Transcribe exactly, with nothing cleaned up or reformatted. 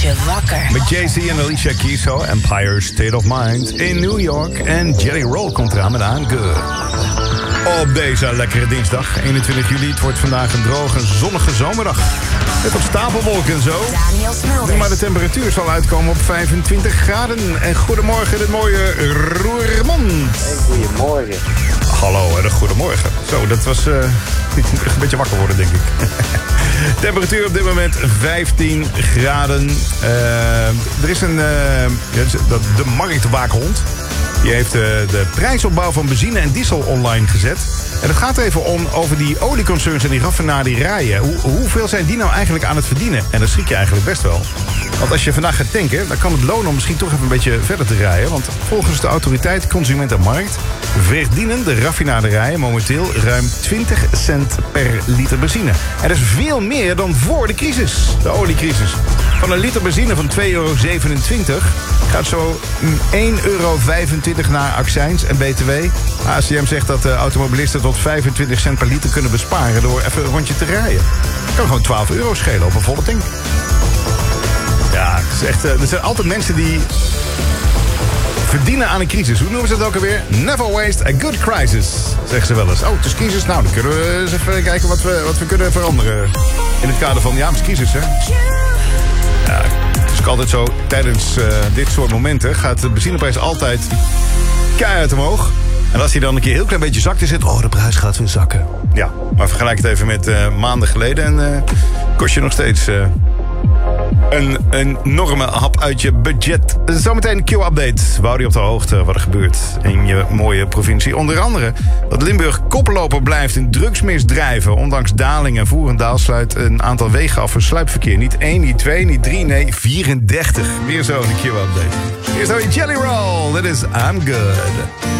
je wakker. Met Jay-Z en Alicia Keys, Empire State of Mind in New York. En Jelly Roll komt eraan met I'm Good. Op deze lekkere dinsdag, eenentwintig juli. Het wordt vandaag een droge, zonnige zomerdag. Met op stapelwolken en zo. Daniel Smulders. Maar de temperatuur zal uitkomen op vijfentwintig graden. En goedemorgen, dit mooie Roermond. Hey, goedemorgen. Hallo en een goedemorgen. Zo, dat was uh, een beetje wakker worden, denk ik. Temperatuur op dit moment vijftien graden. Uh, er is een... Uh, de marktwaakhond. Die heeft uh, de prijsopbouw van benzine en diesel online gezet. En het gaat even om over die olieconcerns en die raffinaderijen. Hoe, hoeveel zijn die nou eigenlijk aan het verdienen? En dat schrik je eigenlijk best wel. Want als je vandaag gaat tanken, dan kan het lonen om misschien toch even een beetje verder te rijden. Want volgens de autoriteit Consument en Markt verdienen de raffinaderijen momenteel ruim twintig cent per liter benzine. En dat is veel meer dan voor de crisis, de oliecrisis. Van een liter benzine van twee euro zevenentwintig gaat zo één euro vijfentwintig naar accijns en B T W. A C M zegt dat de automobilisten tot vijfentwintig cent per liter kunnen besparen door even een rondje te rijden. Dat kan gewoon twaalf euro schelen op een volle tank. Ja, het is echt, er zijn altijd mensen die verdienen aan een crisis. Hoe noemen ze dat ook alweer? Never waste a good crisis, zeggen ze wel eens. Oh, het is crisis. Nou, dan kunnen we eens even kijken wat we, wat we kunnen veranderen. In het kader van, ja, het is crisis, hè. Ja, het is ook altijd zo. Tijdens uh, dit soort momenten gaat de benzineprijs altijd keihard omhoog. En als hij dan een keer heel klein beetje zakt, is het... oh, de prijs gaat weer zakken. Ja, maar vergelijk het even met uh, maanden geleden en uh, kost je nog steeds... Uh, Een enorme hap uit je budget. Zometeen een Q-update. We houden je op de hoogte wat er gebeurt in je mooie provincie. Onder andere dat Limburg koploper blijft in drugsmisdrijven. Ondanks dalingen. Voerendaal sluit een aantal wegen af voor sluipverkeer. Niet één, niet twee, niet drie, nee vierendertig. Weer zo een Q-update. Hier is nou Jelly Roll. Dit is I'm Good.